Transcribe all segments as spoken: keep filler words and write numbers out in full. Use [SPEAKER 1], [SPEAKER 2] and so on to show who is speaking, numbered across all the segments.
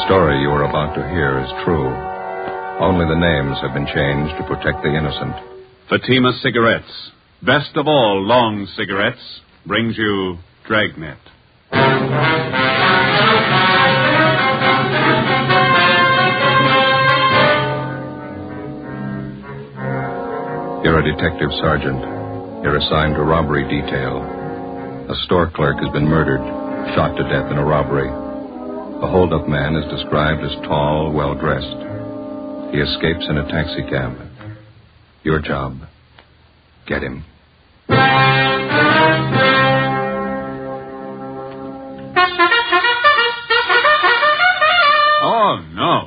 [SPEAKER 1] story you are about to hear is true. Only the names have been changed to protect the innocent.
[SPEAKER 2] Fatima Cigarettes, best of all long cigarettes, brings you Dragnet.
[SPEAKER 1] You're a detective sergeant. You're assigned to robbery detail. A store clerk has been murdered, shot to death in a robbery. The hold-up man is described as tall, well-dressed. He escapes in a taxicab. Your job, get him.
[SPEAKER 2] Oh, no.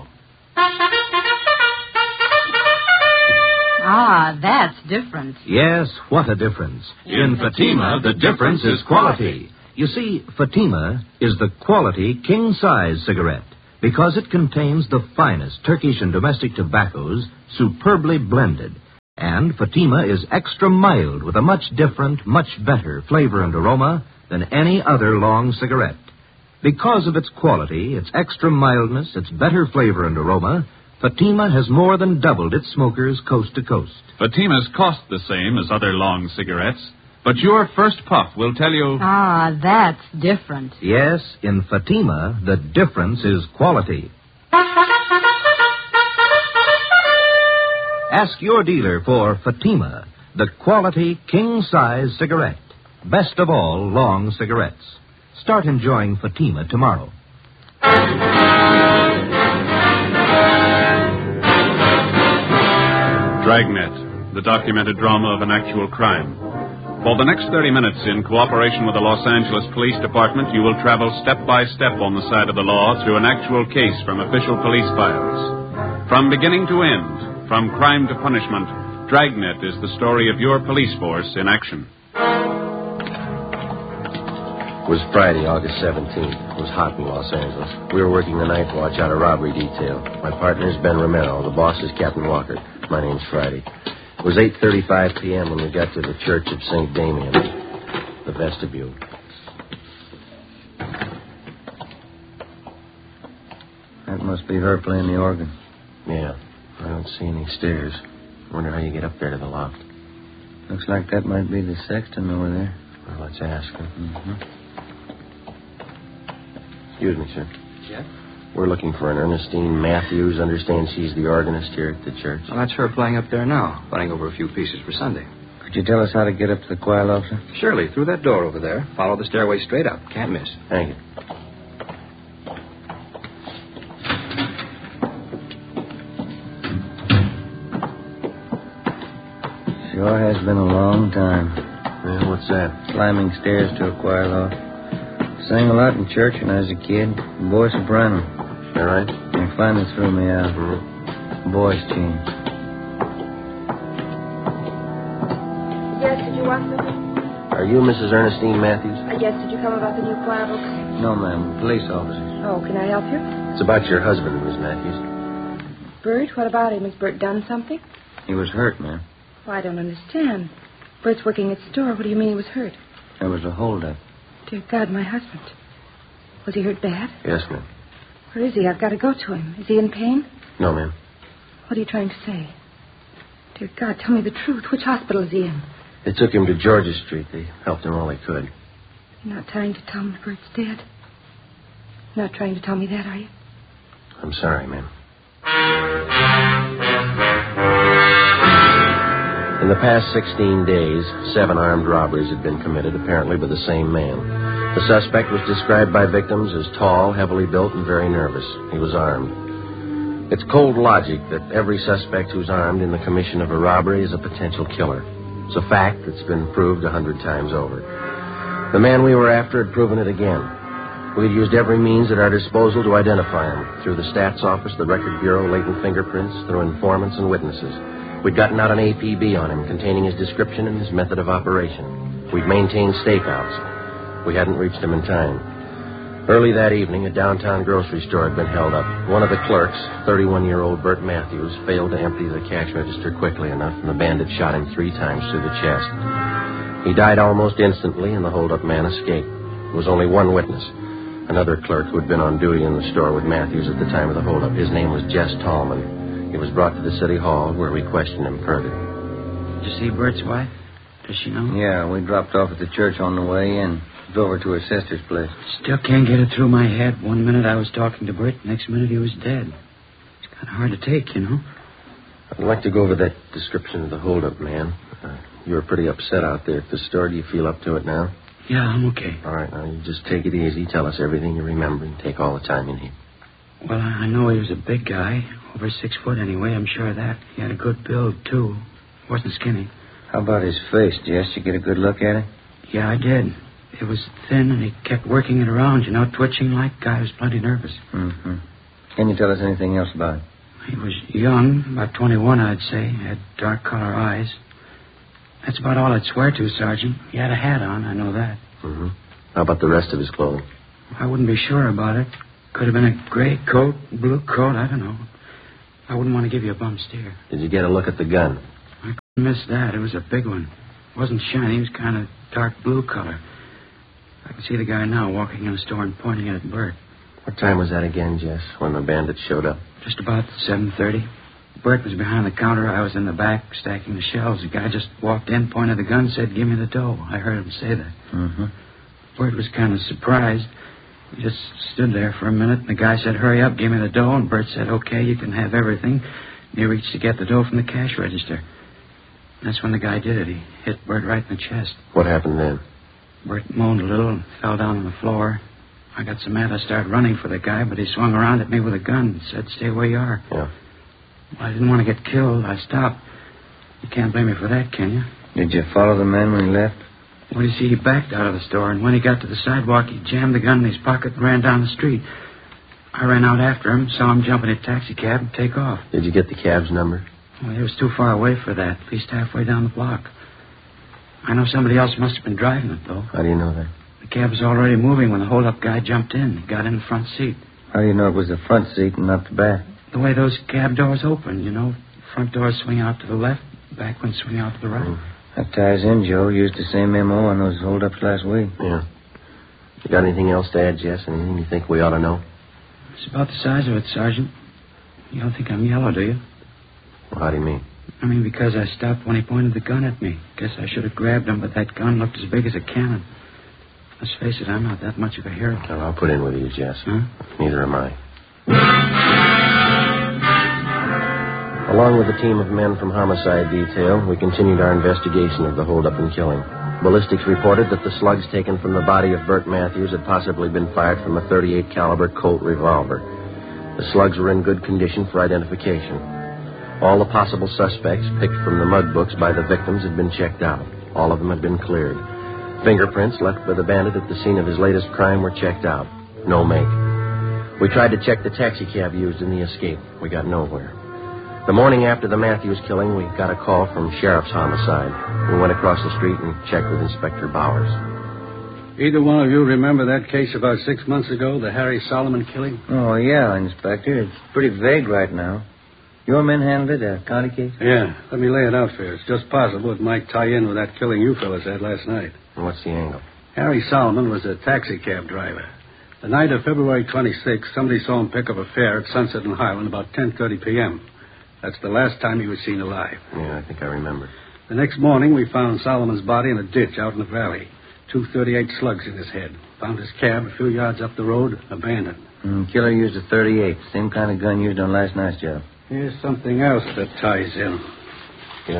[SPEAKER 3] Ah, that's different.
[SPEAKER 4] Yes, what a difference. In Fatima, the difference is quality. You see, Fatima is the quality king-size cigarette because it contains the finest Turkish and domestic tobaccos superbly blended. And Fatima is extra mild with a much different, much better flavor and aroma than any other long cigarette. Because of its quality, its extra mildness, its better flavor and aroma, Fatima has more than doubled its smokers coast to coast.
[SPEAKER 2] Fatimas cost the same as other long cigarettes, but your first puff will tell you...
[SPEAKER 3] Ah, that's different.
[SPEAKER 4] Yes, in Fatima, the difference is quality. Ask your dealer for Fatima, the quality king-size cigarette. Best of all long cigarettes. Start enjoying Fatima tomorrow.
[SPEAKER 2] Dragnet, the documented drama of an actual crime. For the next thirty minutes, in cooperation with the Los Angeles Police Department, you will travel step by step on the side of the law through an actual case from official police files. From beginning to end, from crime to punishment, Dragnet is the story of your police force in action.
[SPEAKER 5] It was Friday, August seventeenth. It was hot in Los Angeles. We were working the night watch out of robbery detail. My partner is Ben Romero. The boss is Captain Walker. My name's Friday. It was eight thirty-five p.m. when we got to the Church of Saint Damien, the vestibule.
[SPEAKER 6] That must be her playing the organ.
[SPEAKER 5] Yeah, I don't see any stairs. Wonder how you get up there to the loft.
[SPEAKER 6] Looks like that might be the sexton over there.
[SPEAKER 5] Well, let's ask her.
[SPEAKER 6] Mm-hmm.
[SPEAKER 5] Excuse me, sir.
[SPEAKER 7] Yeah?
[SPEAKER 5] We're looking for an Ernestine Matthews. Understand she's the organist here at the church.
[SPEAKER 7] Well, that's her playing up there now, playing over a few pieces for Sunday.
[SPEAKER 6] Could you tell us how to get up to the choir loft, sir?
[SPEAKER 7] Surely, through that door over there. Follow the stairway straight up. Can't miss.
[SPEAKER 5] Thank you.
[SPEAKER 6] Sure has been a long time.
[SPEAKER 5] Well, what's that?
[SPEAKER 6] Climbing stairs to a choir loft. Sang a lot in church when I was a kid. Boy soprano.
[SPEAKER 5] All right.
[SPEAKER 6] They finally threw me out.
[SPEAKER 5] Mm-hmm.
[SPEAKER 6] Voice change.
[SPEAKER 8] Yes, did you want something?
[SPEAKER 5] Are you Missus Ernestine Matthews?
[SPEAKER 8] Uh, yes, did you come about the new choir books?
[SPEAKER 6] No, ma'am. Police officers.
[SPEAKER 8] Oh, can I help you?
[SPEAKER 5] It's about your husband, Miss Matthews.
[SPEAKER 8] Bert, what about him? Has Bert done something?
[SPEAKER 6] He was hurt, ma'am.
[SPEAKER 8] Oh, I don't understand. Bert's working at the store. What do you mean he was hurt?
[SPEAKER 6] There was a holdup.
[SPEAKER 8] Dear God, my husband. Was he hurt bad?
[SPEAKER 5] Yes, ma'am.
[SPEAKER 8] Where is he? I've got to go to him. Is he in pain?
[SPEAKER 5] No, ma'am.
[SPEAKER 8] What are you trying to say? Dear God, tell me the truth. Which hospital is he in?
[SPEAKER 5] They took him to Georgia Street. They helped him all they could.
[SPEAKER 8] You're not trying to tell me Bert's dead? You're not trying to tell me that, are you?
[SPEAKER 5] I'm sorry, ma'am. In the past sixteen days, seven armed robberies had been committed, apparently by the same man. The suspect was described by victims as tall, heavily built, and very nervous. He was armed. It's cold logic that every suspect who's armed in the commission of a robbery is a potential killer. It's a fact that's been proved a hundred times over. The man we were after had proven it again. We'd used every means at our disposal to identify him, through the Stats Office, the Record Bureau, latent fingerprints, through informants and witnesses. We'd gotten out an A P B on him containing his description and his method of operation. We'd maintained stakeouts. We hadn't reached him in time. Early that evening, a downtown grocery store had been held up. One of the clerks, thirty-one-year-old Bert Matthews, failed to empty the cash register quickly enough, and the bandit shot him three times through the chest. He died almost instantly, and the hold-up man escaped. There was only one witness. Another clerk who had been on duty in the store with Matthews at the time of the holdup. His name was Jess Tallman. He was brought to the city hall where we questioned him further.
[SPEAKER 6] Did you see Bert's wife? Does she know? Yeah, we dropped off at the church on the way in. Drove her to her sister's place.
[SPEAKER 9] Still can't get it through my head. One minute I was talking to Bert, next minute he was dead. It's kind of hard to take, you know.
[SPEAKER 5] I'd like to go over that description of the holdup, man. Uh, you were pretty upset out there at the store. Do you feel up to it now?
[SPEAKER 9] Yeah, I'm okay.
[SPEAKER 5] All right, now you just take it easy. Tell us everything you remember and take all the time you need.
[SPEAKER 9] Well, I know he was a big guy. Over six foot anyway, I'm sure of that. He had a good build, too. Wasn't skinny.
[SPEAKER 6] How about his face, Jess? Did you get a good look at it?
[SPEAKER 9] Yeah, I did. It was thin, and he kept working it around, you know, twitching like. Guy was plenty nervous.
[SPEAKER 6] Mm-hmm. Can you tell us anything else about it?
[SPEAKER 9] He was young, about twenty-one, I'd say. Had dark color eyes. That's about all I'd swear to, Sergeant. He had a hat on, I know that.
[SPEAKER 5] Mm-hmm. How about the rest of his clothing?
[SPEAKER 9] I wouldn't be sure about it. Could have been a gray coat, blue coat, I don't know. I wouldn't want to give you a bum steer.
[SPEAKER 5] Did you get a look at the gun?
[SPEAKER 9] I couldn't miss that. It was a big one. It wasn't shiny. It was kind of dark blue color. I can see the guy now walking in the store and pointing it at Bert.
[SPEAKER 5] What time was that again, Jess, when the bandits showed up?
[SPEAKER 9] Just about seven thirty. Bert was behind the counter. I was in the back stacking the shelves. The guy just walked in, pointed the gun, said, "Give me the dough." I heard him say that.
[SPEAKER 6] Mm-hmm.
[SPEAKER 9] Bert was kind of surprised. He just stood there for a minute, and the guy said, "Hurry up, give me the dough." And Bert said, "Okay, you can have everything." And he reached to get the dough from the cash register. That's when the guy did it. He hit Bert right in the chest.
[SPEAKER 5] What happened then?
[SPEAKER 9] Bert moaned a little and fell down on the floor. I got so mad I started running for the guy, but he swung around at me with a gun and said, "Stay where you are."
[SPEAKER 5] Yeah.
[SPEAKER 9] Well, I didn't want to get killed. I stopped. You can't blame me for that, can you?
[SPEAKER 6] Did you follow the man when he left?
[SPEAKER 9] Well, you see, he backed out of the store, and when he got to the sidewalk, he jammed the gun in his pocket and ran down the street. I ran out after him, saw him jump in a taxi cab and take off.
[SPEAKER 5] Did you get the cab's number?
[SPEAKER 9] Well, he was too far away for that, at least halfway down the block. I know somebody else must have been driving it, though.
[SPEAKER 5] How do you know that?
[SPEAKER 9] The cab was already moving when the hold-up guy jumped in. He got in the front seat.
[SPEAKER 6] How do you know it was the front seat and not the back?
[SPEAKER 9] The way those cab doors open, you know. Front doors swing out to the left, back ones swing out to the right.
[SPEAKER 5] Mm.
[SPEAKER 6] That ties in, Joe. Used the same M O on those hold-ups last week.
[SPEAKER 5] Yeah. You got anything else to add, Jess? Anything you think we ought to know?
[SPEAKER 9] It's about the size of it, Sergeant. You don't think I'm yellow, do you?
[SPEAKER 5] Well, how do you mean?
[SPEAKER 9] I mean, because I stopped when he pointed the gun at me. Guess I should have grabbed him, but that gun looked as big as a cannon. Let's face it, I'm not that much of a hero.
[SPEAKER 5] Well, I'll put in with you, Jess.
[SPEAKER 9] Huh?
[SPEAKER 5] Neither am I. Along with a team of men from homicide detail, we continued our investigation of the holdup and killing. Ballistics reported that the slugs taken from the body of Bert Matthews had possibly been fired from a thirty-eight caliber Colt revolver. The slugs were in good condition for identification. All the possible suspects picked from the mug books by the victims had been checked out. All of them had been cleared. Fingerprints left by the bandit at the scene of his latest crime were checked out. No make. We tried to check the taxi cab used in the escape. We got nowhere. The morning after the Matthews killing, we got a call from Sheriff's Homicide. We went across the street and checked with Inspector Bowers.
[SPEAKER 10] Either one of you remember that case about six months ago, the Harry Solomon killing?
[SPEAKER 6] Oh, yeah, Inspector. It's pretty vague right now. Your men handled it, a county case?
[SPEAKER 10] Yeah. Let me lay it out for you. It's just possible it might tie in with that killing you fellas had last night.
[SPEAKER 5] And what's the angle?
[SPEAKER 10] Harry Solomon was a taxi cab driver. The night of February twenty-sixth, somebody saw him pick up a fare at Sunset and Highland about ten thirty p.m. That's the last time he was seen alive.
[SPEAKER 5] Yeah, I think I remember.
[SPEAKER 10] The next morning, we found Solomon's body in a ditch out in the valley. Two thirty-eight slugs in his head. Found his cab a few yards up the road, abandoned.
[SPEAKER 6] Mm, killer used a thirty-eight. Same kind of gun used on last night's job.
[SPEAKER 10] Here's something else that ties in.
[SPEAKER 5] Yeah?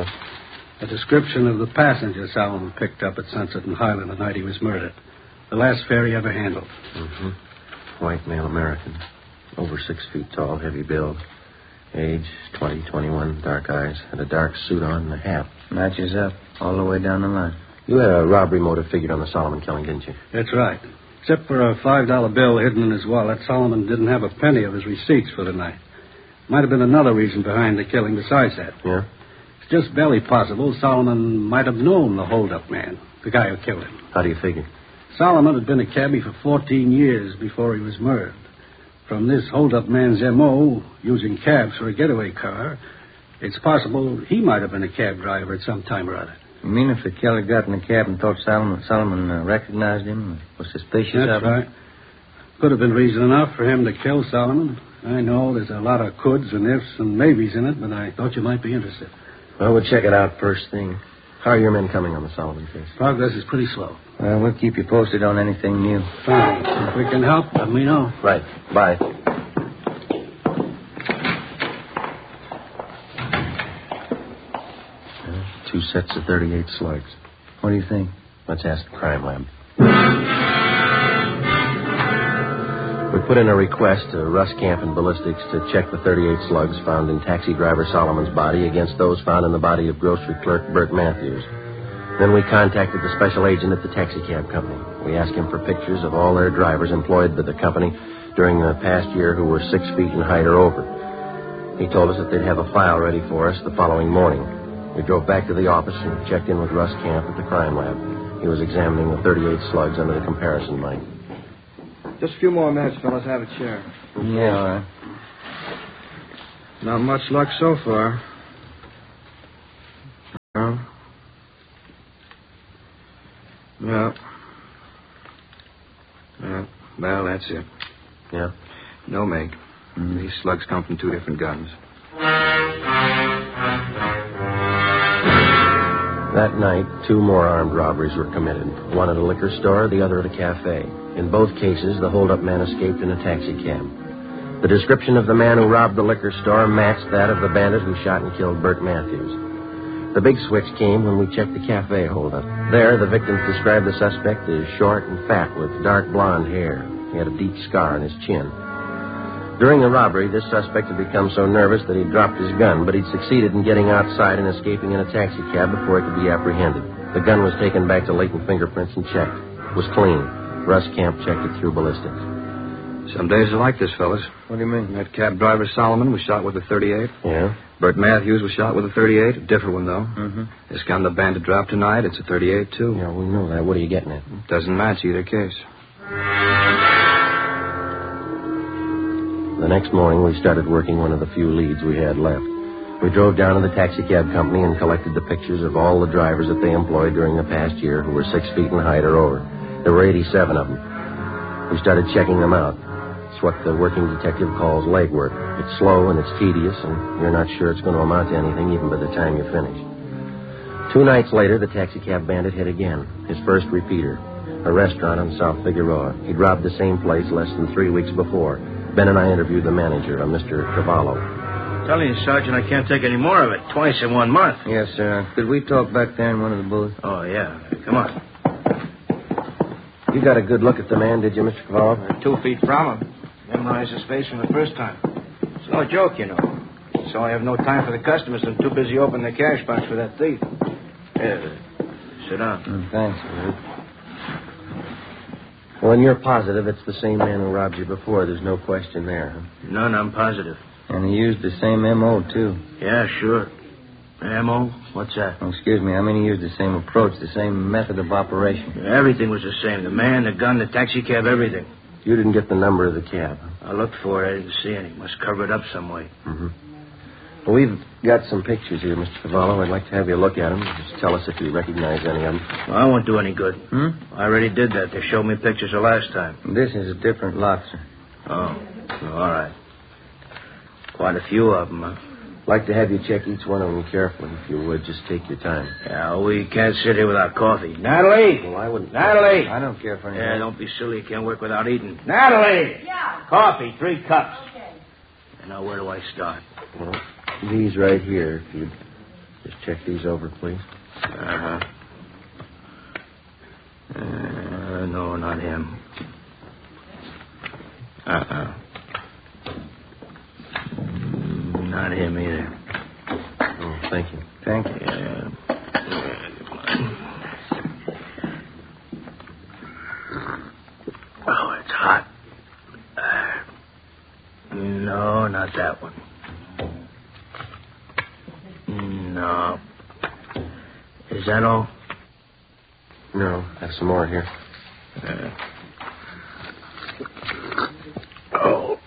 [SPEAKER 10] A description of the passenger Solomon picked up at Sunset and Highland the night he was murdered. The last fare he ever handled.
[SPEAKER 5] Mm-hmm. White male American. Over six feet tall, heavy build. Age, twenty, twenty-one, dark eyes. Had a dark suit on and a hat.
[SPEAKER 6] Matches up all the way down the line.
[SPEAKER 5] You had a robbery motive figured on the Solomon killing, didn't you?
[SPEAKER 10] That's right. Except for a five dollar bill hidden in his wallet, Solomon didn't have a penny of his receipts for the night. Might have been another reason behind the killing besides that.
[SPEAKER 5] Yeah?
[SPEAKER 10] It's just barely possible Solomon might have known the hold-up man, the guy who killed him.
[SPEAKER 5] How do you figure?
[SPEAKER 10] Solomon had been a cabbie for fourteen years before he was murdered. From this hold-up man's M O, using cabs for a getaway car, it's possible he might have been a cab driver at some time or other.
[SPEAKER 6] You mean if the killer got in the cab and thought Solomon, Solomon uh, recognized him, was suspicious
[SPEAKER 10] That's
[SPEAKER 6] of him?
[SPEAKER 10] right. Could have been reason enough for him to kill Solomon. I know there's a lot of coulds and ifs and maybes in it, but I thought you might be interested.
[SPEAKER 5] Well, we'll check it out first thing. How are your men coming on the Solomon case?
[SPEAKER 10] Progress is pretty slow.
[SPEAKER 6] Well, we'll keep you posted on anything new.
[SPEAKER 10] Fine. If we can help, let me know.
[SPEAKER 5] Right. Bye. Two sets of thirty-eight slugs.
[SPEAKER 6] What do you think?
[SPEAKER 5] Let's ask the crime lab. We put in a request to Russ Camp and Ballistics to check the thirty-eight slugs found in taxi driver Solomon's body against those found in the body of grocery clerk Bert Matthews. Then we contacted the special agent at the taxi cab company. We asked him for pictures of all their drivers employed by the company during the past year who were six feet in height or over. He told us that they'd have a file ready for us the following morning. We drove back to the office and checked in with Russ Camp at the crime lab. He was examining the thirty-eight slugs under the comparison light.
[SPEAKER 7] Just a few more minutes, fellas. Have a chair.
[SPEAKER 6] Yeah, all right.
[SPEAKER 7] Not much luck so far. No. No. Yeah. Well, that's it.
[SPEAKER 5] Yeah?
[SPEAKER 7] No make. Mm. These slugs come from two different guns.
[SPEAKER 5] That night, two more armed robberies were committed. One at a liquor store, the other at a cafe. In both cases, the holdup man escaped in a taxi cab. The description of the man who robbed the liquor store matched that of the bandit who shot and killed Bert Matthews. The big switch came when we checked the cafe holdup. There, the victims described the suspect as short and fat with dark blonde hair. He had a deep scar on his chin. During the robbery, this suspect had become so nervous that he dropped his gun, but he'd succeeded in getting outside and escaping in a taxi cab before he could be apprehended. The gun was taken back to latent fingerprints and checked. It was clean. Russ Camp checked it through ballistics.
[SPEAKER 7] Some days are like this, fellas.
[SPEAKER 6] What do you mean?
[SPEAKER 7] That cab driver Solomon was shot with a thirty-eight.
[SPEAKER 5] Yeah?
[SPEAKER 7] Bert Matthews was shot with a thirty-eight. A different one, though.
[SPEAKER 6] Mm-hmm.
[SPEAKER 7] This gun the bandit dropped tonight, it's a thirty-eight, too.
[SPEAKER 5] Yeah, we know that. What are you getting at?
[SPEAKER 7] Doesn't match either case.
[SPEAKER 5] The next morning, we started working one of the few leads we had left. We drove down to the taxi cab company and collected the pictures of all the drivers that they employed during the past year who were six feet in height or over. There were eighty-seven of them. We started checking them out. It's what the working detective calls legwork. It's slow and it's tedious, and you're not sure it's going to amount to anything even by the time you finish. Two nights later, the taxi cab bandit hit again. His first repeater. A restaurant on South Figueroa. He'd robbed the same place less than three weeks before. Ben and I interviewed the manager, a Mister Cavallo.
[SPEAKER 11] Telling you, Sergeant, I can't take any more of it. Twice in one month.
[SPEAKER 6] Yes, sir. Could we talk back there in one of the booths?
[SPEAKER 11] Oh, yeah. Come on.
[SPEAKER 5] You got a good look at the man, did you, Mister Cavallo?
[SPEAKER 11] Uh, two feet from him. Memorized his face from the first time. It's no joke, you know. So I have no time for the customers. I'm too busy opening the cash box for that thief. Here, sit down.
[SPEAKER 6] Mm, thanks, man.
[SPEAKER 5] Well, and you're positive it's the same man who robbed you before. There's no question there, huh?
[SPEAKER 11] None, I'm positive.
[SPEAKER 6] And he used the same M O, too.
[SPEAKER 11] Yeah, sure. M O? What's that?
[SPEAKER 6] Oh, excuse me. I mean, he used the same approach, the same method of operation.
[SPEAKER 11] Everything was the same. The man, the gun, the taxi cab, everything.
[SPEAKER 5] You didn't get the number of the cab.
[SPEAKER 11] I looked for it. I didn't see any. Must cover it up some way.
[SPEAKER 5] Mm-hmm. Well, we've got some pictures here, Mister Cavallo. I'd like to have you look at them. Just tell us if you recognize any of them.
[SPEAKER 11] Well, I won't do any good.
[SPEAKER 6] Hmm?
[SPEAKER 11] I already did that. They showed me pictures the last time.
[SPEAKER 6] This is a different lot, sir.
[SPEAKER 11] Oh, all right. Quite a few of them, huh?
[SPEAKER 5] I'd like to have you check each one of them carefully, if you would. Just take your time.
[SPEAKER 11] Yeah, we can't sit here without coffee. Natalie!
[SPEAKER 5] Well, I wouldn't...
[SPEAKER 11] Natalie!
[SPEAKER 6] I don't care for anything.
[SPEAKER 11] Yeah, don't be silly. You can't work without eating. Natalie!
[SPEAKER 12] Yeah.
[SPEAKER 11] Coffee, three cups.
[SPEAKER 12] Okay.
[SPEAKER 11] And now, where do I start?
[SPEAKER 5] Well, these right here, if you'd just check these over, please.
[SPEAKER 11] Uh-huh. Uh, no, not him. Uh-uh. Not him either.
[SPEAKER 5] Oh, thank you.
[SPEAKER 6] Thank you.
[SPEAKER 11] Yeah. Oh, it's hot. Uh, no, not that one. No. Is that all?
[SPEAKER 5] No, I have some more here.
[SPEAKER 11] Uh, oh.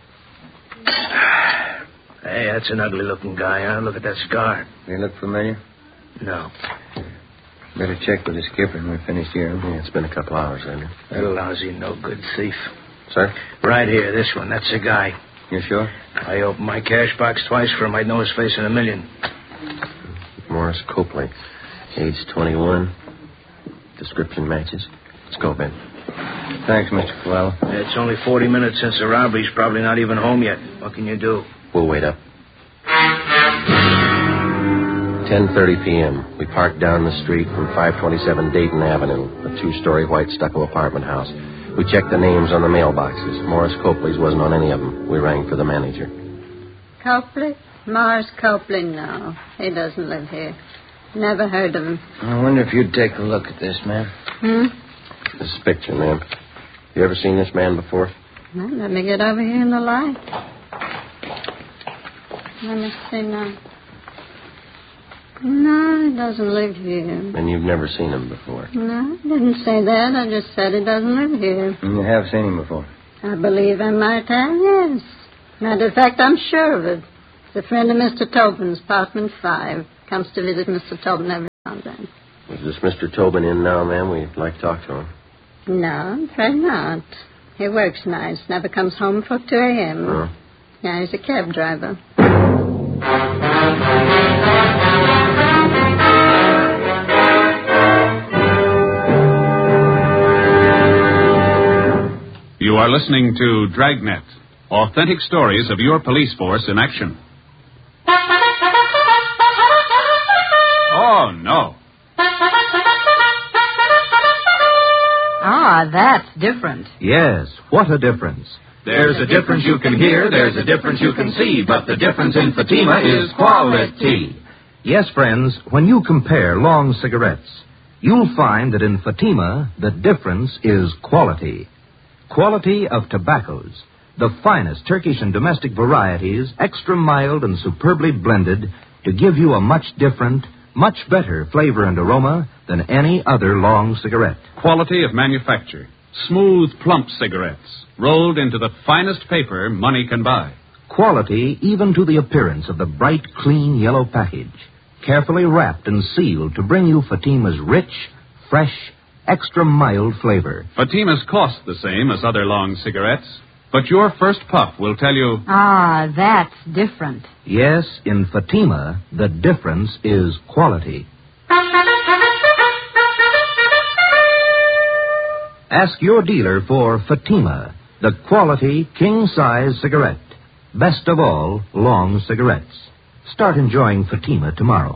[SPEAKER 11] Hey, that's an ugly-looking guy, huh? Look at that scar.
[SPEAKER 6] They look familiar?
[SPEAKER 11] No.
[SPEAKER 6] Better check with the skipper when we're finished here.
[SPEAKER 5] Yeah, it's been a couple hours, hasn't it?
[SPEAKER 11] That lousy, no-good thief.
[SPEAKER 5] Sir?
[SPEAKER 11] Right here, this one. That's the guy.
[SPEAKER 6] You sure?
[SPEAKER 11] I opened my cash box twice for him. I'd know his face in a million.
[SPEAKER 5] Morris Copley. Age twenty-one. Description matches. Let's go, Ben.
[SPEAKER 6] Thanks, Mister Coelho.
[SPEAKER 11] It's only forty minutes since the robbery. He's probably not even home yet. What can you do?
[SPEAKER 5] We'll wait up. ten thirty p.m. We parked down the street from five twenty-seven Dayton Avenue, a two-story white stucco apartment house. We checked the names on the mailboxes. Morris Copley's wasn't on any of them. We rang for the manager.
[SPEAKER 3] Copley? Morris Copley, no. He doesn't live here. Never heard of him.
[SPEAKER 6] I wonder if you'd take a look at this, ma'am.
[SPEAKER 3] Hmm?
[SPEAKER 5] This is picture, ma'am. You ever seen this man before?
[SPEAKER 3] Well, let me get over here in the light. Let me see now. No, he doesn't live here.
[SPEAKER 5] And you've never seen him before?
[SPEAKER 3] No, I didn't say that. I just said he doesn't live here.
[SPEAKER 6] And you have seen him before?
[SPEAKER 3] I believe I might have, yes. Matter of fact, I'm sure of it. He's a friend of Mister Tobin's, apartment five. Comes to visit Mister Tobin every now and then.
[SPEAKER 5] Is this Mister Tobin in now, ma'am? We'd like to talk to him.
[SPEAKER 3] No, I'm afraid not. He works nights, never comes home before two a.m.
[SPEAKER 5] Oh.
[SPEAKER 3] Yeah, he's a cab driver.
[SPEAKER 2] You are listening to Dragnet, authentic stories of your police force in action. Oh, no.
[SPEAKER 3] Ah, that's different.
[SPEAKER 4] Yes, what a difference.
[SPEAKER 2] There's a difference you can hear, there's a difference you can see, but the difference in Fatima is quality.
[SPEAKER 4] Yes, friends, when you compare long cigarettes, you'll find that in Fatima, the difference is quality. Quality of tobaccos. The finest Turkish and domestic varieties, extra mild and superbly blended, to give you a much different, much better flavor and aroma than any other long cigarette.
[SPEAKER 2] Quality of manufacture. Smooth, plump cigarettes, rolled into the finest paper money can buy.
[SPEAKER 4] Quality even to the appearance of the bright, clean yellow package, carefully wrapped and sealed to bring you Fatima's rich, fresh, extra mild flavor.
[SPEAKER 2] Fatima's cost the same as other long cigarettes, but your first puff will tell you...
[SPEAKER 3] Ah, that's different.
[SPEAKER 4] Yes, in Fatima, the difference is quality. Ask your dealer for Fatima, the quality king-size cigarette. Best of all, long cigarettes. Start enjoying Fatima tomorrow.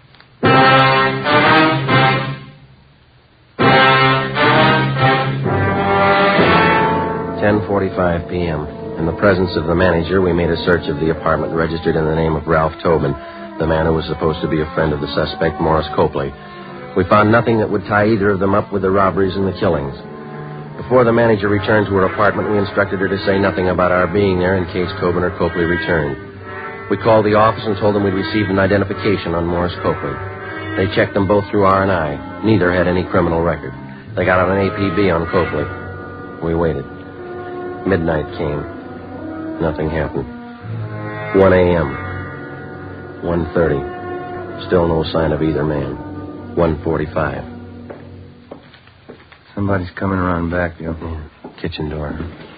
[SPEAKER 5] ten forty-five p.m. In the presence of the manager, we made a search of the apartment registered in the name of Ralph Tobin, the man who was supposed to be a friend of the suspect, Morris Copley. We found nothing that would tie either of them up with the robberies and the killings. Before the manager returned to her apartment, we instructed her to say nothing about our being there in case Tobin or Copley returned. We called the office and told them we'd received an identification on Morris Copley. They checked them both through R and I. Neither had any criminal record. They got out an A P B on Copley. We waited. Midnight came. Nothing happened. one a.m. one thirty. Still no sign of either man. one forty-five.
[SPEAKER 6] Somebody's coming around back, Joe.
[SPEAKER 5] Yeah. Kitchen door.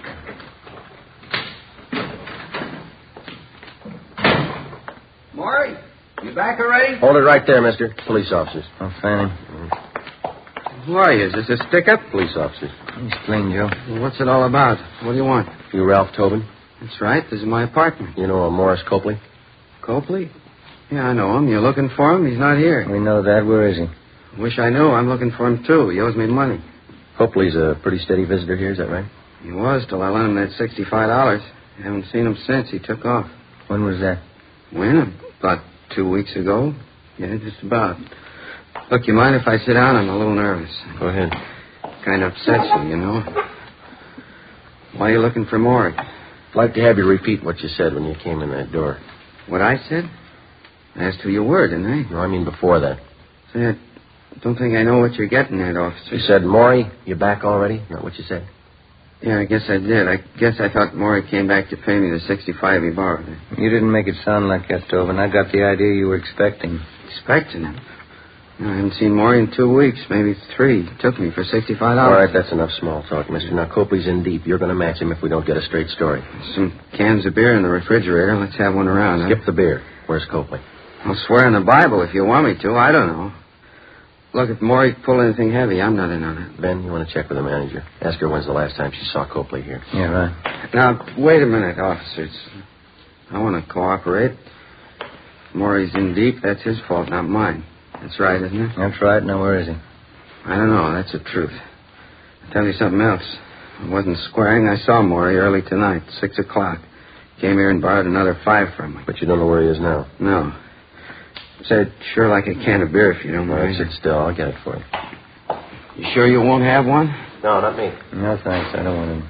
[SPEAKER 6] Maury, you back already?
[SPEAKER 5] Hold it right there, mister. Police officers.
[SPEAKER 6] Oh, Fanny.
[SPEAKER 7] Who are you? Is this a stick-up?
[SPEAKER 5] Police officers.
[SPEAKER 6] He's clean, Joe.
[SPEAKER 7] Well, what's it all about? What do you want?
[SPEAKER 5] You Ralph Tobin?
[SPEAKER 7] That's right. This is my apartment.
[SPEAKER 5] You know a Morris Copley?
[SPEAKER 7] Copley? Yeah, I know him. You're looking for him? He's not here.
[SPEAKER 6] We know that. Where is he?
[SPEAKER 7] Wish I knew. I'm looking for him, too. He owes me money.
[SPEAKER 5] Copley's a pretty steady visitor here, is that right?
[SPEAKER 7] He was till I lent him that sixty-five dollars. I haven't seen him since. He took off.
[SPEAKER 6] When was that?
[SPEAKER 7] When? About two weeks ago. Yeah, just about. Look, you mind if I sit down? I'm a little nervous.
[SPEAKER 5] Go ahead.
[SPEAKER 7] Kind of upsets you, you know. Why are you looking for Maury?
[SPEAKER 5] I'd like to have you repeat what you said when you came in that door.
[SPEAKER 7] What I said? I asked who you were, didn't I?
[SPEAKER 5] No, I mean before that.
[SPEAKER 7] Say, I don't think I know what you're getting at, officer.
[SPEAKER 5] You said, Maury, you back already? Is that what you said?
[SPEAKER 7] Yeah, I guess I did. I guess I thought Maury came back to pay me the sixty-five he borrowed.
[SPEAKER 6] You didn't make it sound like that, Tobin. I got the idea you were expecting.
[SPEAKER 7] Expecting him? I haven't seen Maury in two weeks, maybe three. It took me for sixty-five dollars.
[SPEAKER 5] All right, that's enough small talk, mister. Now, Copley's in deep. You're going to match him if we don't get a straight story.
[SPEAKER 7] Some cans of beer in the refrigerator. Let's have one around.
[SPEAKER 5] Skip
[SPEAKER 7] huh?
[SPEAKER 5] the beer. Where's Copley?
[SPEAKER 7] I'll swear on the Bible if you want me to. I don't know. Look, if Maury pulled anything heavy, I'm not in on it.
[SPEAKER 5] Ben, you want to check with the manager? Ask her when's the last time she saw Copley here.
[SPEAKER 6] Yeah, right.
[SPEAKER 7] Now, wait a minute, officers. I want to cooperate. If Maury's in deep, that's his fault, not mine. That's right, isn't it?
[SPEAKER 6] That's right. Now, where is he?
[SPEAKER 7] I don't know. That's the truth. I'll tell you something else. I wasn't squaring. I saw Maury early tonight, six o'clock. Came here and borrowed another five from me.
[SPEAKER 5] But you don't know where he is now?
[SPEAKER 7] No. Said, sure like a can of beer if you don't
[SPEAKER 5] All
[SPEAKER 7] mind.
[SPEAKER 5] right, sit still. I'll get it for you.
[SPEAKER 7] You sure you won't have one?
[SPEAKER 5] No, not me.
[SPEAKER 6] No, thanks. I don't want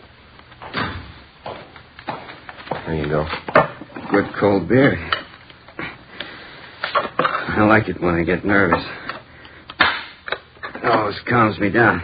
[SPEAKER 6] him.
[SPEAKER 5] There you go.
[SPEAKER 7] Good cold beer. I like it when I get nervous. It always calms me down.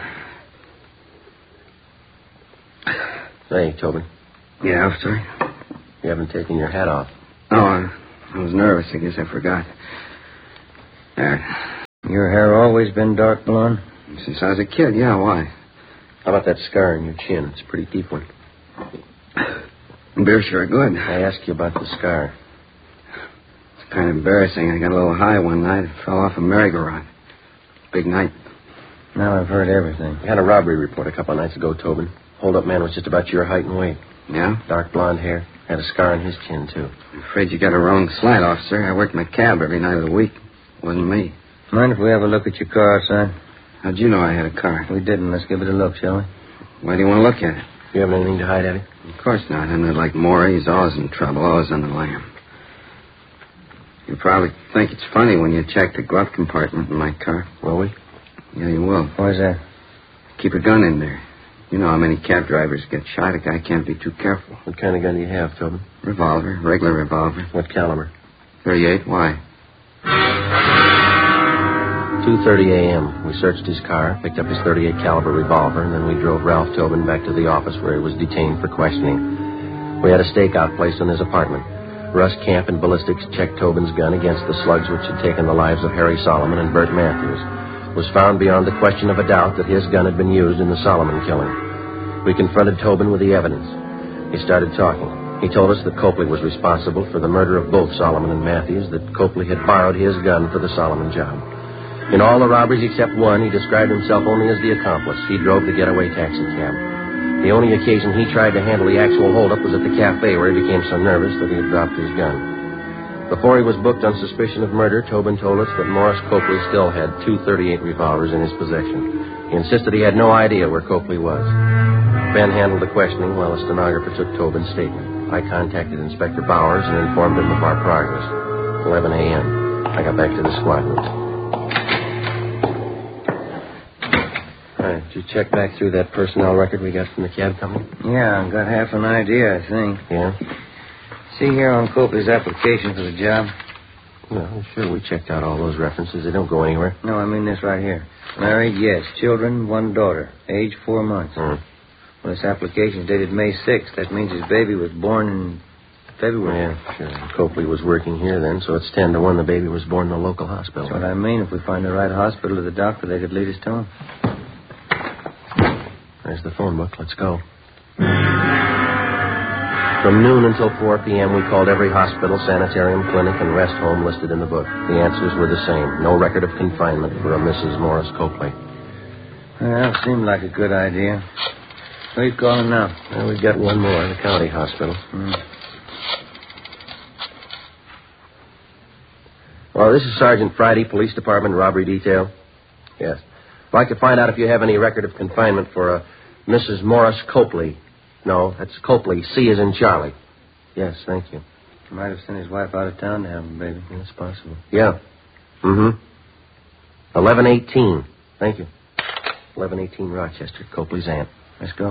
[SPEAKER 5] Hey, Tobin.
[SPEAKER 7] Yeah, officer?
[SPEAKER 5] You haven't taken your hat off.
[SPEAKER 7] Oh, I, I was nervous. I guess I forgot. There.
[SPEAKER 6] Your hair always been dark blonde?
[SPEAKER 7] Since I was a kid, yeah, why?
[SPEAKER 5] How about that scar on your chin? It's a pretty deep one.
[SPEAKER 7] Beer's sure good.
[SPEAKER 5] I asked you about the scar.
[SPEAKER 7] It's kind of embarrassing. I got a little high one night and fell off a merry-go-round. Big night.
[SPEAKER 6] Now I've heard everything.
[SPEAKER 5] We had a robbery report a couple of nights ago, Tobin. Hold-up man was just about your height and weight.
[SPEAKER 7] Yeah?
[SPEAKER 5] Dark blonde hair. Had a scar on his chin, too.
[SPEAKER 7] I'm afraid you got a wrong slight, officer. I worked my cab every night of the week. It wasn't me.
[SPEAKER 6] Mind if we have a look at your car outside?
[SPEAKER 7] How'd you know I had a car?
[SPEAKER 6] We didn't. Let's give it a look, shall we?
[SPEAKER 7] Why do you want to look at it?
[SPEAKER 5] You have anything to hide, Eddie?
[SPEAKER 7] Of course not. I'm not like Maury. He's always in trouble, always on the lam. You probably think it's funny when you check the glove compartment in my car.
[SPEAKER 5] Will we?
[SPEAKER 7] Yeah, you will.
[SPEAKER 6] Why's that?
[SPEAKER 7] Keep a gun in there. You know how many cab drivers get shot. A guy can't be too careful.
[SPEAKER 5] What kind of gun do you have, Tobin?
[SPEAKER 7] Revolver. Regular revolver.
[SPEAKER 5] What caliber?
[SPEAKER 7] thirty-eight. Why?
[SPEAKER 5] two thirty a.m. We searched his car, picked up his thirty-eight caliber revolver, and then we drove Ralph Tobin back to the office where he was detained for questioning. We had a stakeout placed in his apartment. Russ Camp and ballistics checked Tobin's gun against the slugs which had taken the lives of Harry Solomon and Bert Matthews. It was found beyond the question of a doubt that his gun had been used in the Solomon killing. We confronted Tobin with the evidence. He started talking. He told us that Copley was responsible for the murder of both Solomon and Matthews, that Copley had borrowed his gun for the Solomon job. In all the robberies except one, he described himself only as the accomplice. He drove the getaway taxi cab. The only occasion he tried to handle the actual holdup was at the cafe, where he became so nervous that he had dropped his gun. Before he was booked on suspicion of murder, Tobin told us that Morris Copley still had two thirty-eight revolvers in his possession. He insisted he had no idea where Copley was. Ben handled the questioning while the stenographer took Tobin's statement. I contacted Inspector Bowers and informed him of our progress. eleven a.m. I got back to the squad room. All right, did you check back through that personnel record we got from the cab company?
[SPEAKER 6] Yeah, I got half an idea, I think.
[SPEAKER 5] Yeah?
[SPEAKER 6] See here on Copley's application for the job?
[SPEAKER 5] No, sure, we checked out all those references. They don't go anywhere.
[SPEAKER 6] No, I mean this right here. Married, yes. Children, one daughter. Age, four months.
[SPEAKER 5] Mm.
[SPEAKER 6] Well, this application is dated May sixth. That means his baby was born in February.
[SPEAKER 5] Yeah, sure. Copley was working here then, so it's ten to one the baby was born in the local hospital.
[SPEAKER 6] That's what I mean. If we find the right hospital or the doctor, they could lead us to him.
[SPEAKER 5] There's the phone book. Let's go. From noon until four p.m., we called every hospital, sanitarium, clinic, and rest home listed in the book. The answers were the same. No record of confinement for a Missus Morris Copley.
[SPEAKER 6] Well, seemed like a good idea. Who are you calling now?
[SPEAKER 5] Well, we've got one more, the county hospital.
[SPEAKER 6] Hmm.
[SPEAKER 5] Well, this is Sergeant Friday, Police Department, Robbery Detail. Yes. I'd like to find out if you have any record of confinement for a Missus Morris Copley. No, that's Copley. C is in Charlie. Yes, thank you.
[SPEAKER 6] Might have sent his wife out of town to have him, baby.
[SPEAKER 5] That's possible. Yeah. Mm-hmm. eleven eighteen. Thank you. eleven eighteen Rochester, Copley's aunt.
[SPEAKER 6] Let's go.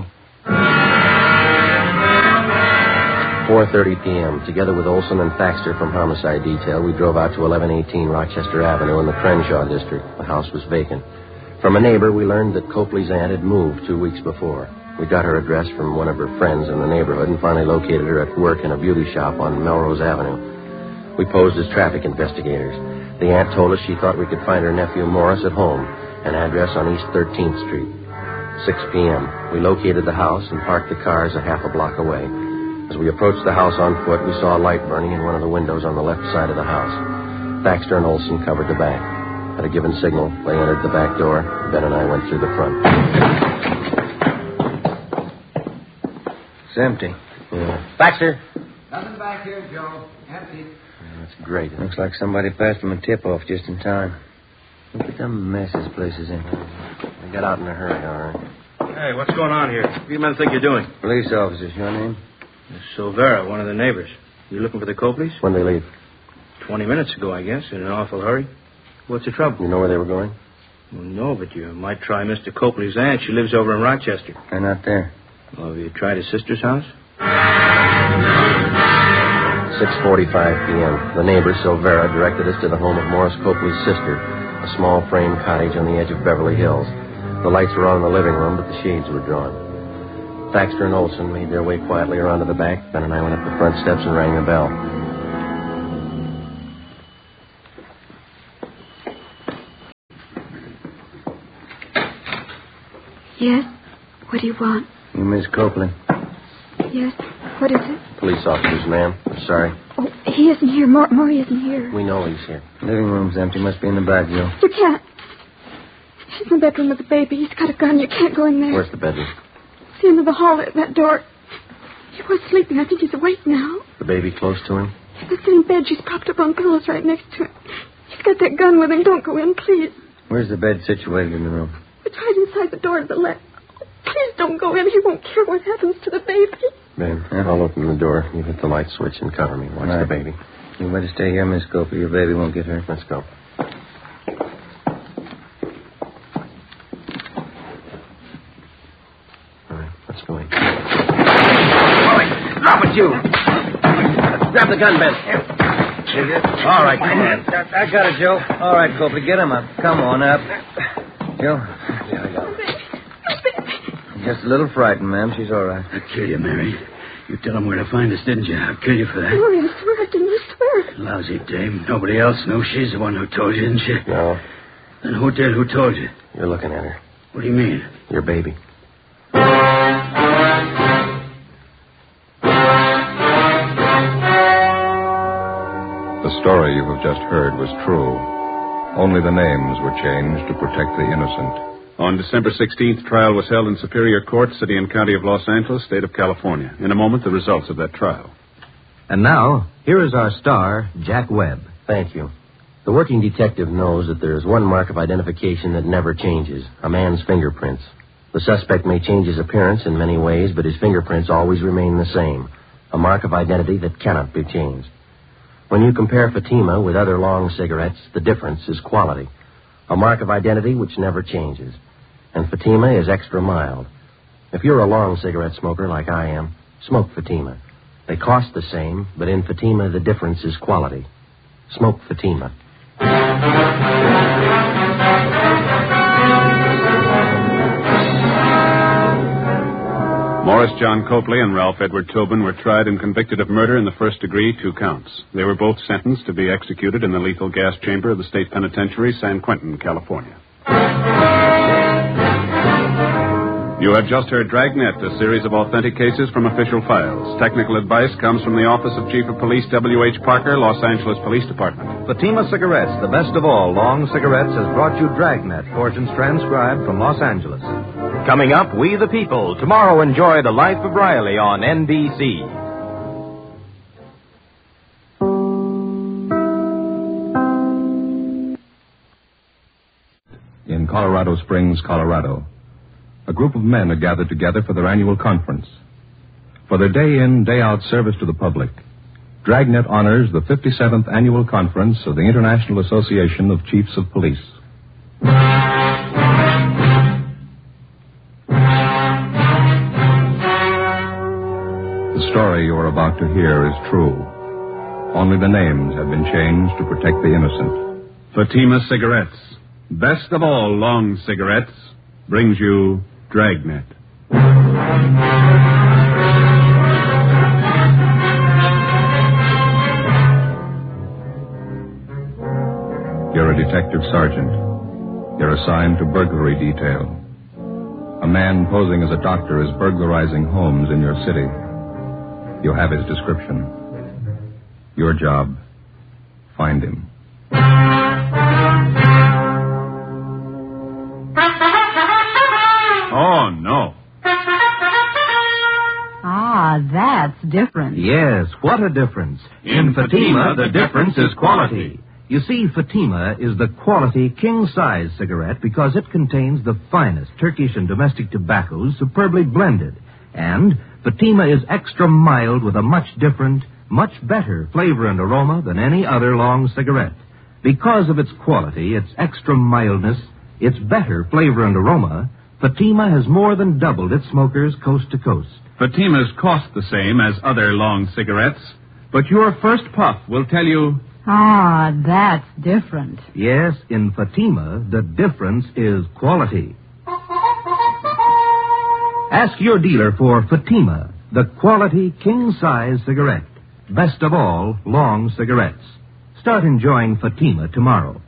[SPEAKER 5] four thirty p.m. Together with Olson and Thaxter from Homicide Detail, we drove out to eleven eighteen Rochester Avenue in the Crenshaw district. The house was vacant. From a neighbor, we learned that Copley's aunt had moved two weeks before. We got her address from one of her friends in the neighborhood and finally located her at work in a beauty shop on Melrose Avenue. We posed as traffic investigators. The aunt told us she thought we could find her nephew Morris at home, an address on East thirteenth Street. six p.m. We located the house and parked the cars a half a block away. As we approached the house on foot, we saw a light burning in one of the windows on the left side of the house. Thaxter and Olson covered the back. At a given signal, they entered the back door. Ben and I went through the front.
[SPEAKER 7] It's empty.
[SPEAKER 5] Yeah. Thaxter!
[SPEAKER 6] Nothing back here, Joe. Empty.
[SPEAKER 5] Yeah, that's great.
[SPEAKER 7] Looks like somebody passed him a tip-off just in time. Look at the mess this place is in.
[SPEAKER 5] I got out in a hurry, all right.
[SPEAKER 11] Hey, what's going on here? What do you men think you're doing?
[SPEAKER 7] Police officers, your name?
[SPEAKER 11] Silvera, one of the neighbors. You looking for the Copleys?
[SPEAKER 5] When they leave?
[SPEAKER 11] Twenty minutes ago, I guess, in an awful hurry. What's the trouble?
[SPEAKER 5] You know where they were going?
[SPEAKER 11] Well, no, but you might try Mister Copley's aunt. She lives over in Rochester.
[SPEAKER 7] They're not there.
[SPEAKER 11] Well, have you tried his sister's house?
[SPEAKER 5] six forty-five p.m. The neighbor, Silvera, directed us to the home of Morris Copley's sister, a small frame cottage on the edge of Beverly Hills. The lights were on in the living room, but the shades were drawn. Thaxter and Olson made their way quietly around to the back. Ben and I went up the front steps and rang the bell.
[SPEAKER 8] Yes? What do you want?
[SPEAKER 7] You Miss Copley.
[SPEAKER 8] Yes? What is it?
[SPEAKER 5] Police officers, ma'am. I'm sorry.
[SPEAKER 8] Oh, he isn't here. Mor- Maury isn't here.
[SPEAKER 5] We know he's here.
[SPEAKER 7] Living room's empty. Must be in the back, Joe.
[SPEAKER 8] You can't. He's in the bedroom with the baby. He's got a gun. You can't go in there.
[SPEAKER 5] Where's the bedroom?
[SPEAKER 8] It's the end of the hall at that door. He was sleeping. I think he's awake now.
[SPEAKER 5] The baby close to him?
[SPEAKER 8] In the same bed. She's propped up on pillows right next to him. He's got that gun with him. Don't go in, please.
[SPEAKER 7] Where's the bed situated in the room?
[SPEAKER 8] It's right inside the door to the left. Please don't go in. He won't care what happens to the baby.
[SPEAKER 5] Ben, I'll open the door. You hit the light switch and cover me. Watch
[SPEAKER 7] Right.
[SPEAKER 5] the baby.
[SPEAKER 7] You better stay here, Miss Copley. Your baby won't get hurt.
[SPEAKER 5] Let's go. All right, let's go in.
[SPEAKER 6] Drop it, you.
[SPEAKER 5] Grab the gun, Ben.
[SPEAKER 6] All right, come on.
[SPEAKER 7] I, I got it, Joe. All right, Copley, get him up. Come on up. Joe?
[SPEAKER 5] Yeah, I got it.
[SPEAKER 7] Just a little frightened, ma'am. She's all right.
[SPEAKER 9] I'll kill you, Mary. You tell him where to find us, didn't you? I'll kill you for that.
[SPEAKER 8] Maury, I swear I didn't. I swear.
[SPEAKER 9] Lousy dame. Nobody else knows she's the one who told you, didn't she?
[SPEAKER 5] No,
[SPEAKER 9] Then who did? Who told you?
[SPEAKER 5] you're looking at her.
[SPEAKER 9] What do you mean?
[SPEAKER 5] Your baby.
[SPEAKER 1] The story you have just heard was true. Only the names were changed to protect the innocent.
[SPEAKER 2] On December sixteenth, trial was held in Superior Court, City and County of Los Angeles, State of California. In a moment, the results of that trial.
[SPEAKER 4] And now, here is our star, Jack Webb.
[SPEAKER 5] Thank you. The working detective knows that there is one mark of identification that never changes, a man's fingerprints. The suspect may change his appearance in many ways, but his fingerprints always remain the same, a mark of identity that cannot be changed. When you compare Fatima with other long cigarettes, the difference is quality, a mark of identity which never changes. And Fatima is extra mild. If you're a long cigarette smoker like I am, smoke Fatima. They cost the same, but in Fatima the difference is quality. Smoke Fatima.
[SPEAKER 2] Morris John Copley and Ralph Edward Tobin were tried and convicted of murder in the first degree, two counts. They were both sentenced to be executed in the lethal gas chamber of the state penitentiary, San Quentin, California. You have just heard Dragnet, a series of authentic cases from official files. Technical advice comes from the Office of Chief of Police W H Parker, Los Angeles Police Department.
[SPEAKER 4] Fatima Cigarettes, the best of all long cigarettes, has brought you Dragnet, portions transcribed from Los Angeles.
[SPEAKER 12] Coming up, We the People. Tomorrow, enjoy The Life of Riley on N B C.
[SPEAKER 1] In Colorado Springs, Colorado, a group of men are gathered together for their annual conference. For their day-in, day-out service to the public, Dragnet honors the fifty-seventh Annual Conference of the International Association of Chiefs of Police. The story you are about to hear is true. Only the names have been changed to protect the innocent.
[SPEAKER 2] Fatima Cigarettes, best of all long cigarettes, brings you Dragnet.
[SPEAKER 1] You're a detective sergeant. You're assigned to burglary detail. A man posing as a doctor is burglarizing homes in your city. You have his description. Your job, find him.
[SPEAKER 2] Oh, no.
[SPEAKER 13] Ah, that's different.
[SPEAKER 4] Yes, what a difference. In Fatima, the difference is quality. You see, Fatima is the quality king-size cigarette because it contains the finest Turkish and domestic tobaccos superbly blended. And Fatima is extra mild with a much different, much better flavor and aroma than any other long cigarette. Because of its quality, its extra mildness, its better flavor and aroma, Fatima has more than doubled its smokers coast to coast.
[SPEAKER 2] Fatimas cost the same as other long cigarettes, but your first puff will tell you...
[SPEAKER 13] Ah, that's different.
[SPEAKER 4] Yes, in Fatima, the difference is quality. Ask your dealer for Fatima, the quality king-size cigarette. Best of all, long cigarettes. Start enjoying Fatima tomorrow.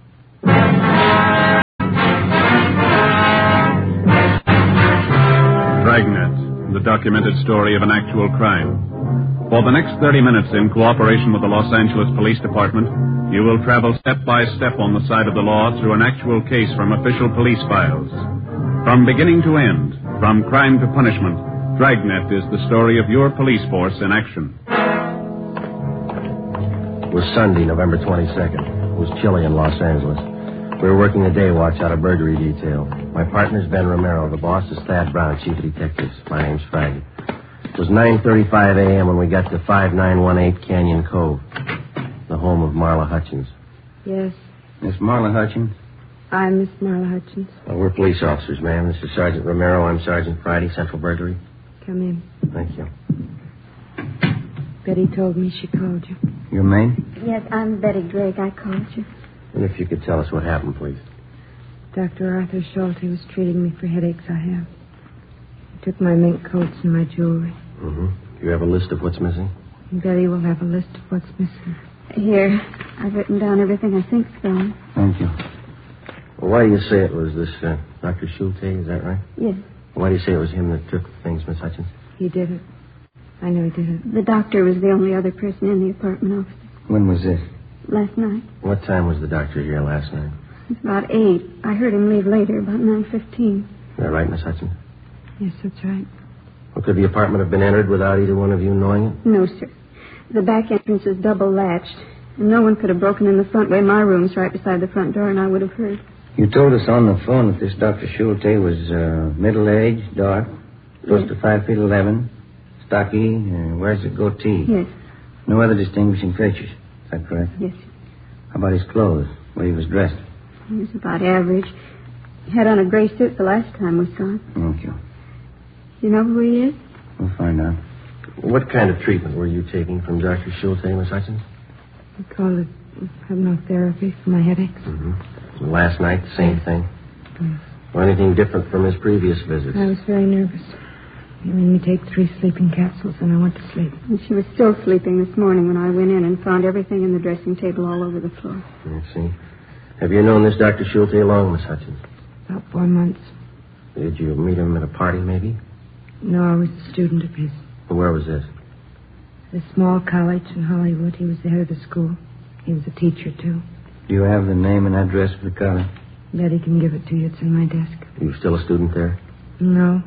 [SPEAKER 2] Dragnet, the documented story of an actual crime. For the next thirty minutes, in cooperation with the Los Angeles Police Department, you will travel step by step on the side of the law through an actual case from official police files. From beginning to end, from crime to punishment, Dragnet is the story of your police force in action.
[SPEAKER 5] It was Sunday, November twenty-second. It was chilly in Los Angeles. We were working a day watch out of burglary detail. My partner's Ben Romero. The boss is Thad Brown, chief of detectives. My name's Fraggy. It was nine thirty-five a.m. when we got to five nine one eight Canyon Cove, the home of Marla Hutchins.
[SPEAKER 8] Yes,
[SPEAKER 11] Miss Marla Hutchins?
[SPEAKER 8] I'm Miss Marla Hutchins.
[SPEAKER 5] Well, we're police officers, ma'am. This is Sergeant Romero. I'm Sergeant Friday, Central Burglary.
[SPEAKER 8] Come in.
[SPEAKER 5] Thank you.
[SPEAKER 8] Betty told me she called you.
[SPEAKER 11] Your name?
[SPEAKER 3] Yes, I'm Betty Drake. I called you.
[SPEAKER 5] And if you could tell us what happened, please.
[SPEAKER 8] Doctor Arthur Schulte was treating me for headaches I have. He took my mink coats and my jewelry.
[SPEAKER 5] Mm-hmm. Do you have a list of what's missing?
[SPEAKER 8] Betty will have a list of what's missing.
[SPEAKER 3] Here, I've written down everything I think's gone.
[SPEAKER 11] Thank you.
[SPEAKER 5] Well, why do you say it was this uh, Doctor Schulte? Is that right?
[SPEAKER 3] Yes.
[SPEAKER 5] Why do you say it was him that took things, Miss Hutchins?
[SPEAKER 8] He did it. I know he did it.
[SPEAKER 3] The doctor was the only other person in the apartment, officer.
[SPEAKER 11] When was this?
[SPEAKER 3] Last night.
[SPEAKER 5] What time was the doctor here last night?
[SPEAKER 3] It's about eight. I heard him leave later, about nine fifteen.
[SPEAKER 5] Is that right, Miss Hutchins?
[SPEAKER 8] Yes, that's right.
[SPEAKER 5] Well, could the apartment have been entered without either one of you knowing it?
[SPEAKER 3] No, sir. The back entrance is double latched. And no one could have broken in the front way. My room's right beside the front door, and I would have heard.
[SPEAKER 11] You told us on the phone that this Doctor Schulte was uh, middle-aged, dark, close
[SPEAKER 3] Yes.
[SPEAKER 11] to five feet eleven, stocky, uh, wears a goatee.
[SPEAKER 3] Yes.
[SPEAKER 11] No other distinguishing features. Is that correct?
[SPEAKER 3] Yes.
[SPEAKER 11] How about his clothes, the way he was dressed?
[SPEAKER 3] He was about average. He had on a gray suit the last time we saw him.
[SPEAKER 11] Thank you.
[SPEAKER 3] You know who he is?
[SPEAKER 11] We'll find out.
[SPEAKER 5] What kind of treatment were you taking from Doctor Schulte, Miss Hutchins?
[SPEAKER 8] We call it hypnotherapy for my headaches.
[SPEAKER 5] Mm-hmm. Last night, the same thing?
[SPEAKER 8] Yes.
[SPEAKER 5] Or anything different from his previous visits?
[SPEAKER 8] I was very nervous. He made me take three sleeping capsules, and I went to sleep.
[SPEAKER 3] And she was still sleeping this morning when I went in and found everything in the dressing table all over the floor.
[SPEAKER 5] I see. Have you known this Doctor Schulte long, Miss Hutchins?
[SPEAKER 8] About four months.
[SPEAKER 5] Did you meet him at a party, maybe?
[SPEAKER 8] No, I was a student of his.
[SPEAKER 5] Where was this?
[SPEAKER 8] At a small college in Hollywood. He was the head of the school. He was a teacher, too.
[SPEAKER 11] Do you have the name and address of the college?
[SPEAKER 8] Betty can give it to you. It's in my desk.
[SPEAKER 5] Are you still a student there?
[SPEAKER 8] No.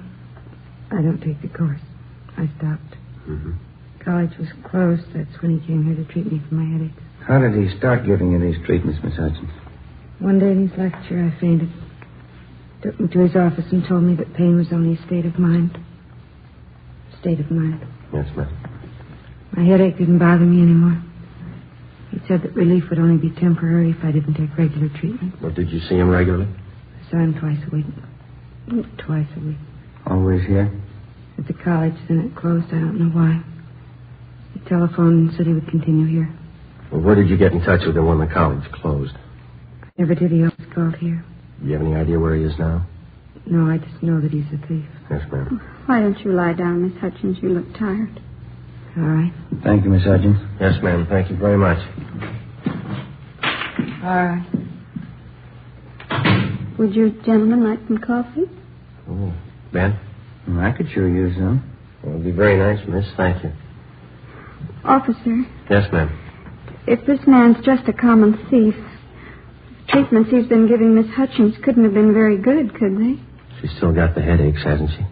[SPEAKER 8] I don't take the course. I stopped.
[SPEAKER 5] Mm-hmm.
[SPEAKER 8] College was closed. That's when he came here to treat me for my headaches.
[SPEAKER 11] How did he start giving you these treatments, Miss Hutchins?
[SPEAKER 8] One day in his lecture, I fainted. Took me to his office and told me that pain was only a state of mind. State of mind.
[SPEAKER 5] Yes, ma'am.
[SPEAKER 8] My headache didn't bother me anymore. He said that relief would only be temporary if I didn't take regular treatment.
[SPEAKER 5] Well, did you see him regularly?
[SPEAKER 8] I saw him twice a week. Twice a week.
[SPEAKER 11] Always here?
[SPEAKER 8] At the college, then it closed. I don't know why. He telephoned and said he would continue here.
[SPEAKER 5] Well, where did you get in touch with him when the college closed?
[SPEAKER 8] Never did. He always called here.
[SPEAKER 5] Do you have any idea where he is now?
[SPEAKER 8] No, I just know that he's a thief.
[SPEAKER 5] Yes, ma'am.
[SPEAKER 3] Why don't you lie down, Miss Hutchins? You look tired.
[SPEAKER 8] All right.
[SPEAKER 11] Thank you, Miss Hutchins.
[SPEAKER 5] Yes, ma'am. Thank you very much.
[SPEAKER 8] All right. Would you gentlemen like some coffee?
[SPEAKER 5] Oh, Ben?
[SPEAKER 6] I could sure use some.
[SPEAKER 5] Well, it'd be very nice, miss. Thank you.
[SPEAKER 8] Officer,
[SPEAKER 5] Yes, ma'am.
[SPEAKER 8] if this man's just a common thief, the treatments he's been giving Miss Hutchins couldn't have been very good, could they?
[SPEAKER 5] She's still got the headaches, hasn't she?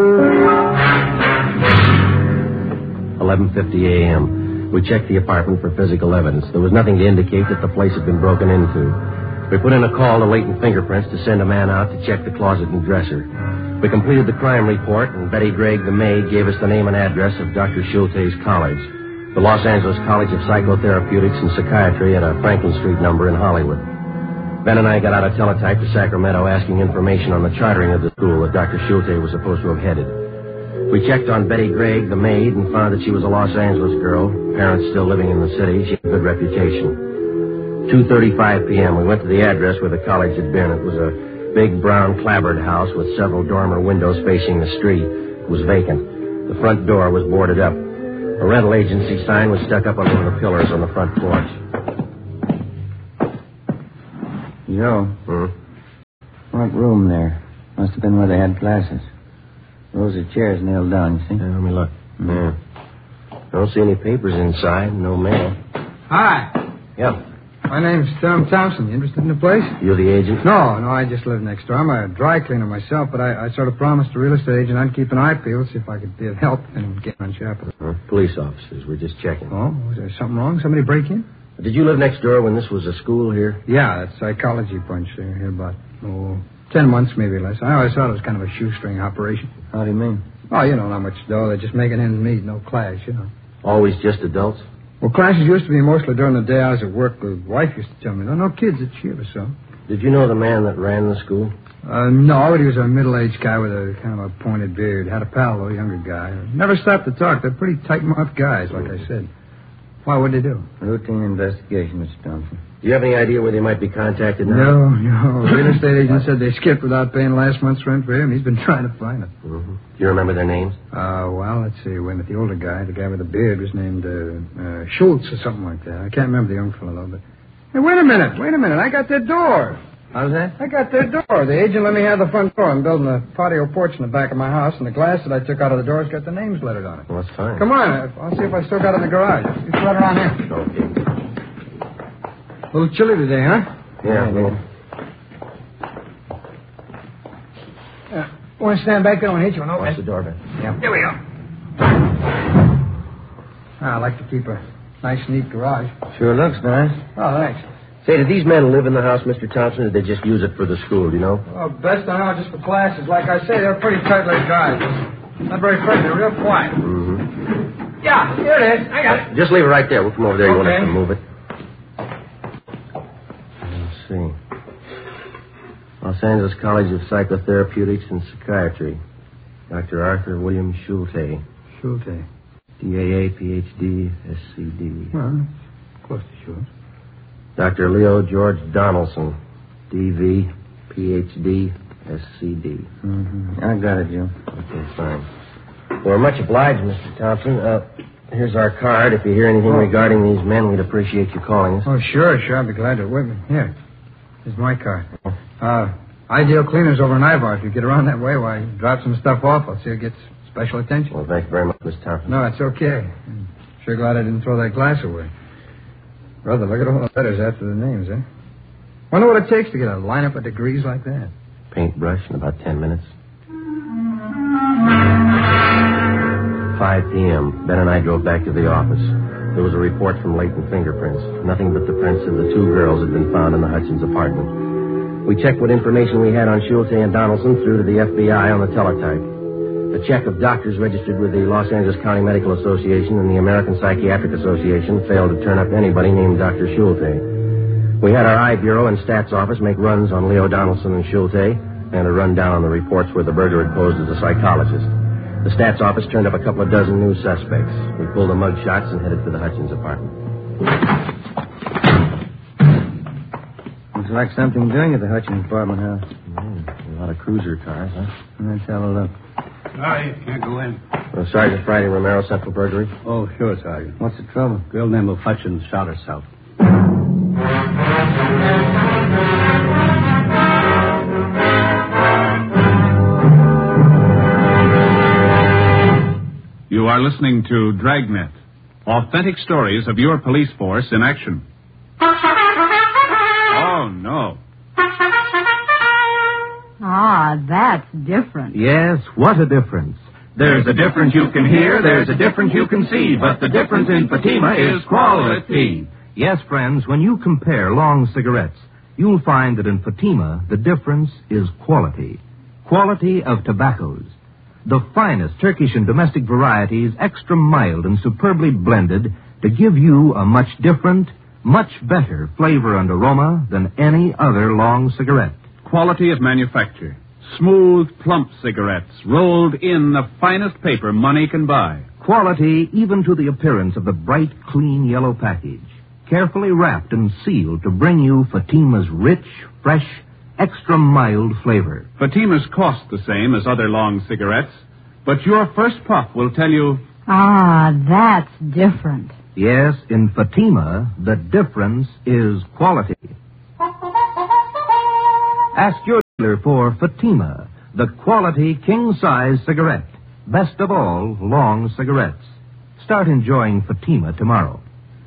[SPEAKER 5] eleven fifty a.m. We checked the apartment for physical evidence. There was nothing to indicate that the place had been broken into. We put in a call to Latent Fingerprints to send a man out to check the closet and dresser. We completed the crime report, and Betty Gregg, the maid, gave us the name and address of Doctor Schulte's college, the Los Angeles College of Psychotherapeutics and Psychiatry at a Franklin Street number in Hollywood. Ben and I got out a teletype to Sacramento asking information on the chartering of the school that Doctor Schulte was supposed to have headed. We checked on Betty Gregg, the maid, and found that she was a Los Angeles girl, parents still living in the city. She had a good reputation. two thirty-five p.m., we went to the address where the college had been. It was a big brown clapboard house with several dormer windows facing the street. It was vacant. The front door was boarded up. A rental agency sign was stuck up on one of the pillars on the front porch.
[SPEAKER 6] Joe.
[SPEAKER 5] Hmm?
[SPEAKER 6] Front room there. Must have been where they had classes. Rows of chairs nailed down, you see?
[SPEAKER 5] Yeah, let me look. Mm. Yeah. Don't see any papers inside. No mail.
[SPEAKER 14] Hi.
[SPEAKER 5] Yeah.
[SPEAKER 14] My name's Tom Thompson. You interested in the place?
[SPEAKER 5] You're the agent?
[SPEAKER 14] No, no, I just live next door. I'm a dry cleaner myself, but I, I sort of promised the real estate agent I'd keep an eye peeled, see if I could be of help and get on sharp.
[SPEAKER 5] Uh, police officers. We're just checking.
[SPEAKER 14] Oh, was there something wrong? Somebody break in?
[SPEAKER 5] Did you live next door when this was a school here?
[SPEAKER 14] Yeah, that psychology bunch there. Here about, oh, ten months, maybe less. I always thought it was kind of a shoestring operation.
[SPEAKER 6] How do you mean?
[SPEAKER 14] Oh, you know, not much dough. They're just making ends meet, no class, you know.
[SPEAKER 5] Always just adults?
[SPEAKER 14] Well, classes used to be mostly during the day I was at work. The wife used to tell me, no, no kids at she or so.
[SPEAKER 5] Did you know the man that ran the school?
[SPEAKER 14] Uh, no, but he was a middle-aged guy with a kind of a pointed beard. Had a pal, though, a younger guy. Never stopped to talk. They're pretty tight-mouthed guys, like I said. Why, what'd they do?
[SPEAKER 6] Routine investigation, Mister Thompson.
[SPEAKER 5] Do you have any idea where they might be contacted now?
[SPEAKER 14] No, no. The real estate agent said they skipped without paying last month's rent for him. He's been trying to find it.
[SPEAKER 5] Mm-hmm. Do you remember their names?
[SPEAKER 14] Uh, well, let's see. Wait a minute. The older guy, the guy with the beard, was named uh, uh, Schultz or something like that. I can't remember the young fellow, though. But hey, wait a minute. Wait a minute. I got their door.
[SPEAKER 6] How's that?
[SPEAKER 14] I got their door. The agent let me have the front door. I'm building a patio porch in the back of my house, and the glass that I took out of the door's got the names lettered on it.
[SPEAKER 5] Well, that's fine.
[SPEAKER 14] Come on. I'll see if I still got it in the garage. It's right around here.
[SPEAKER 5] Okay.
[SPEAKER 14] A little chilly today, huh?
[SPEAKER 5] Yeah, well.
[SPEAKER 14] Uh, want to stand back there and hit you? No,
[SPEAKER 5] watch the door, Ben.
[SPEAKER 14] Yeah. Here we go. I like to keep a nice, neat garage.
[SPEAKER 6] Sure looks nice.
[SPEAKER 14] Oh, thanks.
[SPEAKER 5] Say, did these men live in the house, Mister Thompson, or did they just use it for the school, do you know?
[SPEAKER 14] Well, best I know, just for classes. Like I say, they're pretty tight-lipped guys. Not very friendly. They're real quiet.
[SPEAKER 5] Mm-hmm.
[SPEAKER 14] Yeah, here it is. I got it.
[SPEAKER 5] Just leave it right there. We'll come over there. You
[SPEAKER 14] Okay.
[SPEAKER 5] won't have to move it. Let's see. Los Angeles College of Psychotherapeutics and Psychiatry. Doctor Arthur William Schulte.
[SPEAKER 14] Schulte.
[SPEAKER 5] D A A, P H D, S C D.
[SPEAKER 14] Well, close to Schultz.
[SPEAKER 5] Doctor Leo George Donaldson. D V, P H D, S C D.
[SPEAKER 6] Mm-hmm. I got it, Joe.
[SPEAKER 5] Okay, fine. Well, we're much obliged, Mister Thompson. Uh, here's our card. If you hear anything
[SPEAKER 14] Oh.
[SPEAKER 5] regarding these men, we'd appreciate you calling us.
[SPEAKER 14] Oh, sure, sure. I'll be glad to. Wait a minute. Here. Here's my card. Uh, Ideal Cleaners over in Ivar. If you get around that way, why, drop some stuff off. I'll see it gets special attention.
[SPEAKER 5] Well, thank you very much, Mister Thompson.
[SPEAKER 14] No, it's okay. I'm sure glad I didn't throw that glass away. Brother, look at all the letters after the names, eh? Wonder what it takes to get a lineup of degrees like that.
[SPEAKER 5] Paintbrush in about ten minutes. five p.m. Ben and I drove back to the office. There was a report from Latent Fingerprints. Nothing but the prints of the two girls had been found in the Hutchins apartment. We checked what information we had on Schulte and Donaldson through to the F B I on the teletype. A check of doctors registered with the Los Angeles County Medical Association and the American Psychiatric Association failed to turn up anybody named Doctor Schulte. We had our I Bureau and Stats Office make runs on Leo Donaldson and Schulte and a rundown on the reports where the burglar had posed as a psychologist. The Stats Office turned up a couple of dozen new suspects. We pulled the mug shots and headed for the Hutchins apartment.
[SPEAKER 6] Looks like something doing at the Hutchins apartment house.
[SPEAKER 5] Mm, a lot of cruiser cars, huh?
[SPEAKER 6] Let's have a look.
[SPEAKER 10] Ah, you can't go in.
[SPEAKER 5] Well, Sergeant Friday Romero, Central Burglary.
[SPEAKER 10] Oh, sure, Sergeant.
[SPEAKER 6] What's the trouble?
[SPEAKER 10] Girl named Hutchins shot herself.
[SPEAKER 2] are listening to Dragnet, authentic stories of your police force in action. Oh, no.
[SPEAKER 13] Ah, that's different.
[SPEAKER 4] Yes, what a difference.
[SPEAKER 12] There's a difference you can hear, there's a difference you can see, but the difference in Fatima is quality.
[SPEAKER 4] Yes, friends, when you compare long cigarettes, you'll find that in Fatima, the difference is quality. Quality of tobaccos. The finest Turkish and domestic varieties, extra mild and superbly blended, to give you a much different, much better flavor and aroma than any other long cigarette.
[SPEAKER 2] Quality of manufacture. Smooth, plump cigarettes, rolled in the finest paper money can buy.
[SPEAKER 4] Quality even to the appearance of the bright, clean yellow package. Carefully wrapped and sealed to bring you Fatima's rich, fresh, extra mild flavor.
[SPEAKER 2] Fatima's cost the same as other long cigarettes, but your first puff will tell you...
[SPEAKER 13] Ah, that's different.
[SPEAKER 4] Yes, in Fatima, the difference is quality. Ask your dealer for Fatima, the quality king-size cigarette. Best of all, long cigarettes. Start enjoying Fatima tomorrow.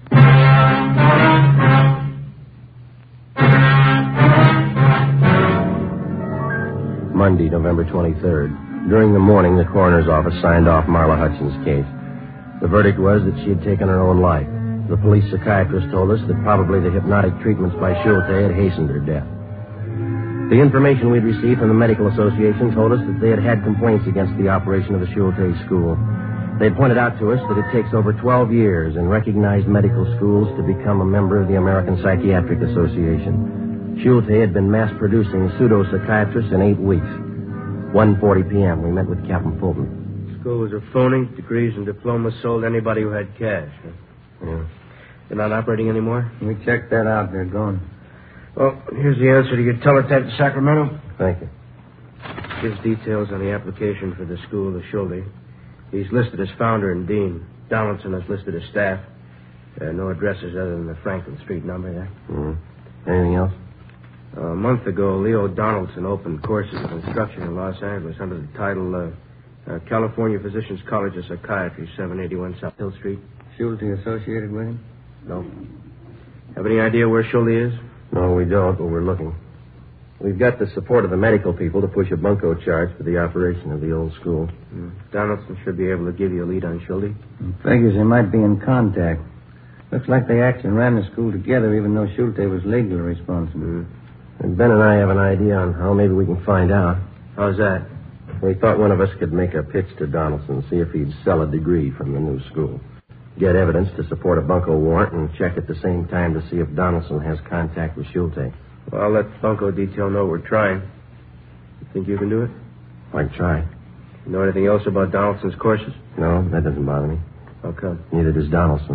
[SPEAKER 5] Monday, November twenty-third. During the morning, the coroner's office signed off Marla Hudson's case. The verdict was that she had taken her own life. The police psychiatrist told us that probably the hypnotic treatments by Schulte had hastened her death. The information we'd received from the Medical Association told us that they had had complaints against the operation of the Schulte School. They pointed out to us that it takes over twelve years in recognized medical schools to become a member of the American Psychiatric Association. Schulte had been mass-producing pseudo-psychiatrists in eight weeks. one forty p.m., we met with Captain Fulton.
[SPEAKER 11] School was a phony. Degrees and diplomas sold to anybody who had cash.
[SPEAKER 5] Yeah.
[SPEAKER 11] They're not operating anymore?
[SPEAKER 14] We checked that out. They're gone.
[SPEAKER 11] Well, here's the answer to your teletype to Sacramento.
[SPEAKER 5] Thank you.
[SPEAKER 11] Gives details on the application for the school of Schulte. He's listed as founder and dean. Donaldson has listed as staff. Uh, no addresses other than the Franklin Street number there.
[SPEAKER 5] Mm-hmm. Anything else?
[SPEAKER 11] Uh, a month ago, Leo Donaldson opened courses of instruction in Los Angeles under the title uh, uh, California Physicians College of Psychiatry, seven eighty-one South Hill Street.
[SPEAKER 14] Schulte associated with him?
[SPEAKER 11] No. Have any idea where Schulte is?
[SPEAKER 5] No, we don't, but we're looking. We've got the support of the medical people to push a bunco charge for the operation of the old school.
[SPEAKER 11] Mm. Donaldson should be able to give you a lead on Schulte.
[SPEAKER 14] Figures they might be in contact. Looks like they actually ran the school together, even though Schulte was legally responsible.
[SPEAKER 5] Mm. And Ben and I have an idea on how maybe we can find out.
[SPEAKER 11] How's that?
[SPEAKER 5] We thought one of us could make a pitch to Donaldson, see if he'd sell a degree from the new school. Get evidence to support a bunco warrant and check at the same time to see if Donaldson has contact with Schulte.
[SPEAKER 11] Well, I'll let bunco detail know we're trying. You think you can do it?
[SPEAKER 5] I can try.
[SPEAKER 11] You know anything else about Donaldson's courses?
[SPEAKER 5] No, that doesn't bother me.
[SPEAKER 11] How come?
[SPEAKER 5] Neither does Donaldson.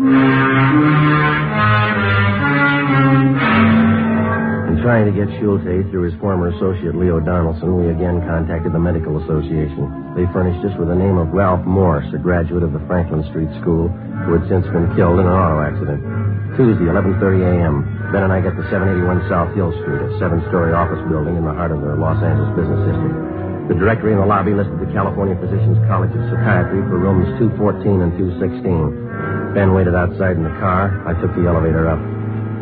[SPEAKER 5] In trying to get Schulte through his former associate, Leo Donaldson, we again contacted the Medical Association. They furnished us with the name of Ralph Morse, a graduate of the Franklin Street School, who had since been killed in an auto accident. Tuesday, eleven thirty a.m., Ben and I get to seven eighty-one South Hill Street, a seven-story office building in the heart of the Los Angeles business district. The directory in the lobby listed the California Physicians College of Psychiatry for rooms two fourteen and two sixteen. Ben waited outside in the car. I took the elevator up.